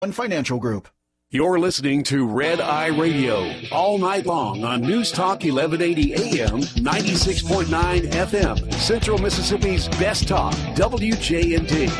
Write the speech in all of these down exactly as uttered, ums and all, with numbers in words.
One Financial Group. You're listening to Red Eye Radio all night long on News Talk eleven eighty A M, ninety-six point nine F M, Central Mississippi's best talk, W J N T.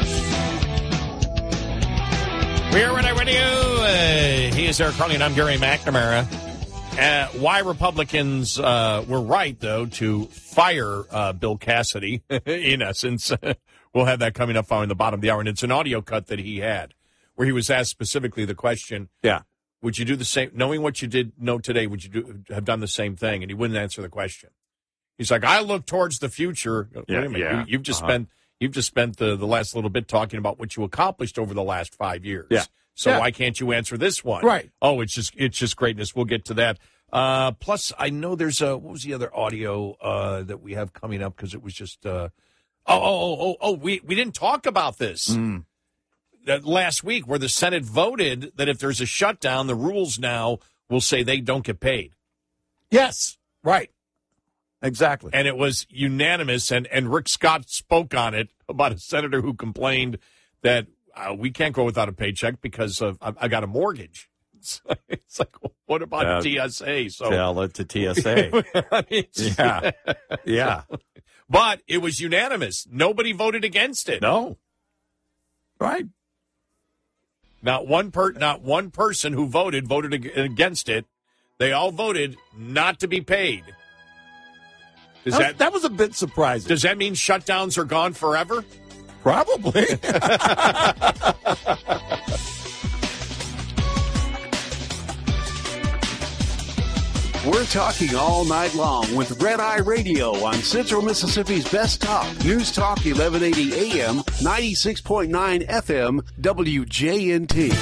We're Red Eye Radio. Uh, he is Eric Carly, and I'm Gary McNamara. Uh, why Republicans uh, were right, though, to fire uh, Bill Cassidy, in essence. We'll have that coming up following the bottom of the hour, and it's an audio cut that he had, where he was asked specifically the question, yeah, would you do the same, knowing what you did know today, would you do, have done the same thing? And he wouldn't answer the question. He's like, I look towards the future. Yeah, Wait a minute, yeah. you, you've just uh-huh. spent you've just spent the, the last little bit talking about what you accomplished over the last five years. Yeah. So yeah. why can't you answer this one? Right. Oh, it's just it's just greatness. We'll get to that. Uh, plus, I know there's a, what was the other audio uh, that we have coming up? Because it was just, uh, oh, oh, oh, oh, oh, we, we didn't talk about this. Mm. That last week, where the Senate voted that if there's a shutdown, the rules now will say they don't get paid. Yes, right. Exactly. And it was unanimous, and, and Rick Scott spoke on it about a senator who complained that uh, we can't go without a paycheck because of I, I got a mortgage. It's like, it's like what about uh, T S A? So tell it to T S A. I mean, yeah, yeah. But it was unanimous. Nobody voted against it. No. Right. Not one per, not one person who voted voted ag- against it. They all voted not to be paid. Does that, that that was a bit surprising. Does that mean shutdowns are gone forever? Probably. We're talking all night long with Red Eye Radio on Central Mississippi's best talk, News Talk eleven eighty A M, ninety-six point nine F M, W J N T.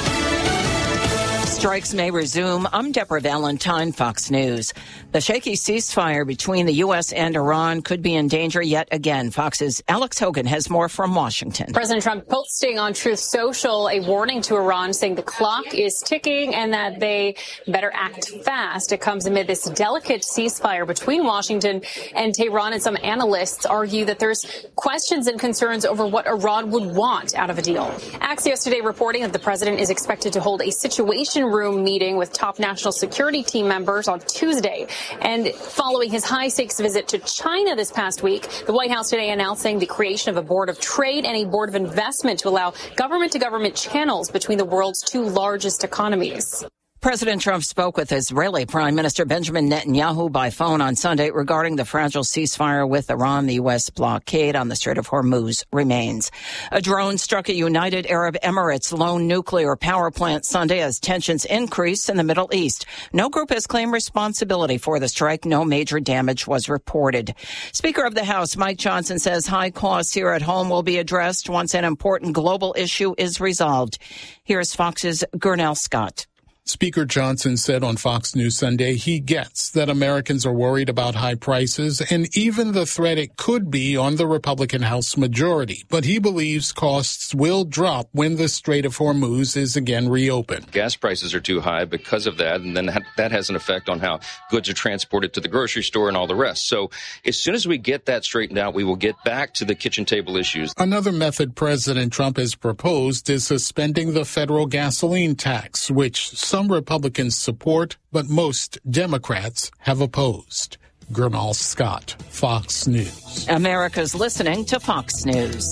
Strikes may resume. I'm Deborah Valentine, Fox News. The shaky ceasefire between the U S and Iran could be in danger yet again. Fox's Alex Hogan has more from Washington. President Trump posting on Truth Social a warning to Iran saying the clock is ticking and that they better act fast. It comes amid this delicate ceasefire between Washington and Tehran, and some analysts argue that there's questions and concerns over what Iran would want out of a deal. Axios today reporting that the president is expected to hold a situation room meeting with top national security team members on Tuesday. And following his high-stakes visit to China this past week, the White House today announcing the creation of a board of trade and a board of investment to allow government-to-government channels between the world's two largest economies. President Trump spoke with Israeli Prime Minister Benjamin Netanyahu by phone on Sunday regarding the fragile ceasefire with Iran. The U S blockade on the Strait of Hormuz remains. A drone struck a United Arab Emirates lone nuclear power plant Sunday as tensions increase in the Middle East. No group has claimed responsibility for the strike. No major damage was reported. Speaker of the House Mike Johnson says high costs here at home will be addressed once an important global issue is resolved. Here's Fox's Gurnell Scott. Speaker Johnson said on Fox News Sunday he gets that Americans are worried about high prices and even the threat it could be on the Republican House majority. But he believes costs will drop when the Strait of Hormuz is again reopened. Gas prices are too high because of that, and then that, that has an effect on how goods are transported to the grocery store and all the rest. So as soon as we get that straightened out, we will get back to the kitchen table issues. Another method President Trump has proposed is suspending the federal gasoline tax, which some Some Republicans support, but most Democrats have opposed. Gurnell Scott, Fox News. America's listening to Fox News.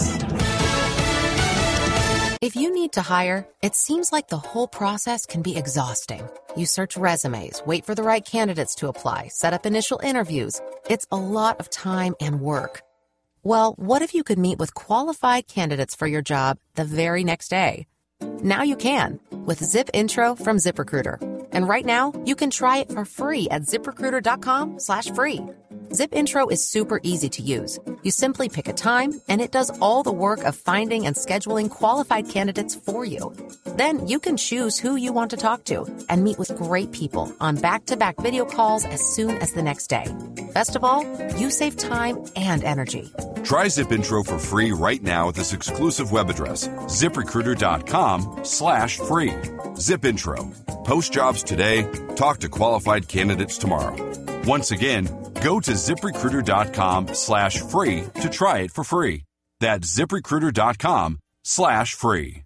If you need to hire, it seems like the whole process can be exhausting. You search resumes, wait for the right candidates to apply, set up initial interviews. It's a lot of time and work. Well, what if you could meet with qualified candidates for your job the very next day? Now you can with Zip Intro from ZipRecruiter. And right now, you can try it for free at ZipRecruiter.com slash free. Zip Intro is super easy to use. You simply pick a time, and it does all the work of finding and scheduling qualified candidates for you. Then you can choose who you want to talk to and meet with great people on back-to-back video calls as soon as the next day. Best of all, you save time and energy. Try Zip Intro for free right now at this exclusive web address, ZipRecruiter.com slash free. Zip Intro. Post jobs today. Talk to qualified candidates tomorrow. Once again, go to ZipRecruiter.com slash free to try it for free. That's ZipRecruiter.com slash free.